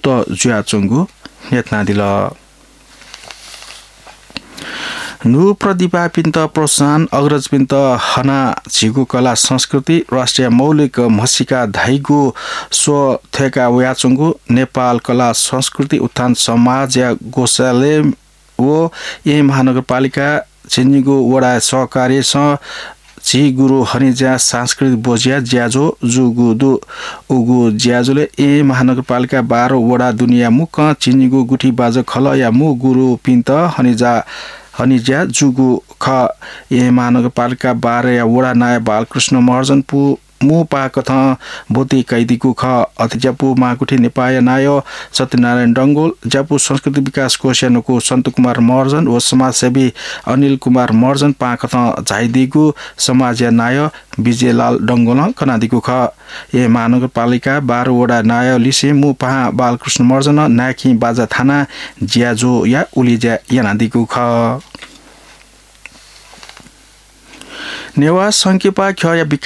जुया चुंगु नेतना दिल नु प्रतिभा पिन्त प्रोत्साहन अग्रज पिन्त हना झिगु कला संस्कृति राष्ट्रिय मौलिक मसिका धाइगु स्व थेका व्याचुंगु नेपाल कला संस्कृति उत्थान समाज या गोशाले वो यही महानगरपालिका छिन्जिगु वडा सहकारी स छि गुरु हनिजा सांस्कृतिक बोजिया ज्याजो जुगुदु उगु ज्याजोले ए महानगरपालिका 12 वडा दुनिया मुख छिन्जिगु गुठी बाज खल या मु गुरु पिन्त हनिजा जुगु ख ए महानगरपालिका 12 या वडा नाय बालकृष्ण महर्जन पु मु पाकथ बोती कैदीकु ख अतिजापु माकुठी नेपाय नाय सत्यनारायण डंगोल जापु संस्कृति विकास कोषानुको सन्त कुमार महर्जन व समाजसेवी अनिल कुमार महर्जन पाकथ झाइदिगु समाज नाय विजयलाल डंगोल कनादिकु ख ए महानगरपालिका 12 वडा नाय लिसे मु पहा बालकृष्ण महर्जन नाखी बाजा थाना ज्याजो या उलिजा यानादिकु ख नेवा संकेपा ख या